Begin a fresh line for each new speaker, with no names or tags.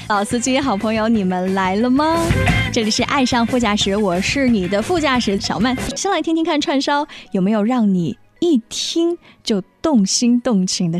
老司机好朋友，你们来了吗？这里是爱上副驾驶，我是你的副驾驶小曼。先来听听看串烧有没有让你一听就动心动情的